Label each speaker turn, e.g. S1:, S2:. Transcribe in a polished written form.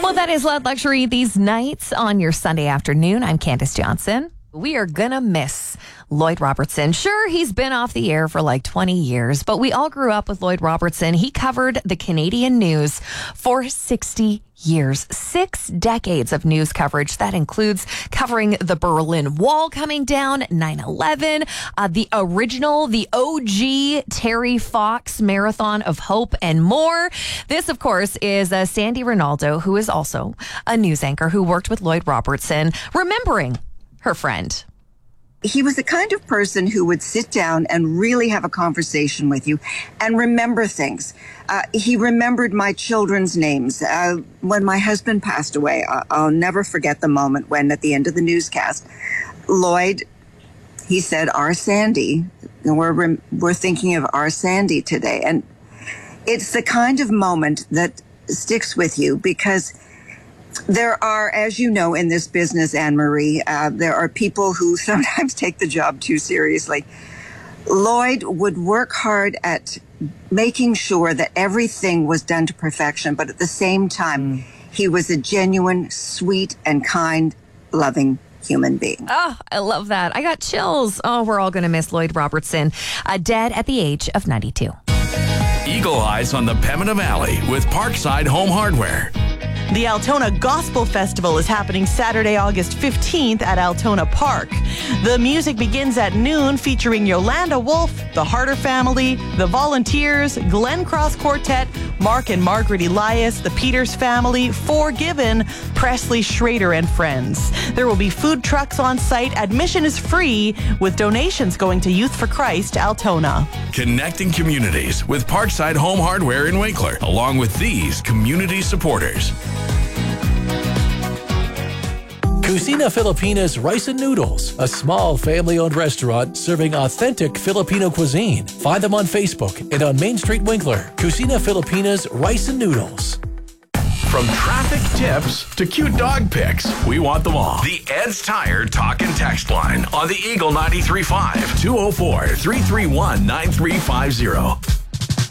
S1: Well, that is Loud Luxury these nights on your Sunday afternoon. I'm Candace Johnson. We are going to miss Lloyd Robertson. Sure, he's been off the air for like 20 years, but we all grew up with Lloyd Robertson. He covered the Canadian news for 60 years, 6 decades of news coverage. That includes covering the Berlin Wall coming down, 9/11, the original, the OG Terry Fox Marathon of Hope, and more. This, of course, is Sandy Ronaldo, who is also a news anchor who worked with Lloyd Robertson, remembering her friend.
S2: He was the kind of person who would sit down and really have a conversation with you and remember things. He remembered my children's names. When my husband passed away, I'll never forget the moment when at the end of the newscast, Lloyd, he said, "Our Sandy," and we're thinking of our Sandy today. And it's the kind of moment that sticks with you because there are, as you know, in this business, Anne-Marie, there are people who sometimes take the job too seriously. Lloyd would work hard at making sure that everything was done to perfection, but at the same time, he was a genuine, sweet, and kind, loving human being.
S1: Oh, I love that. I got chills. Oh, we're all going to miss Lloyd Robertson, dead at the age of 92.
S3: Eagle Eyes on the Pembina Valley with Parkside Home Hardware.
S4: The Altona Gospel Festival is happening Saturday, August 15th at Altona Park. The music begins at noon, featuring Yolanda Wolf, the Harder Family, the Volunteers, Glen Cross Quartet, Mark and Margaret Elias, the Peters Family, Forgiven, Presley Schrader, and friends. There will be food trucks on site. Admission is free, with donations going to Youth for Christ, Altona.
S3: Connecting communities with Parkside Home Hardware in Winkler, along with these community supporters.
S5: Cucina Filipinas Rice and Noodles, a small family-owned restaurant serving authentic Filipino cuisine. Find them on Facebook and on Main Street, Winkler. Cucina Filipinas Rice and Noodles.
S3: From traffic tips to cute dog pics, we want them all. The Ed's Tire Talk and Text line on the Eagle 93.5 204-331-9350.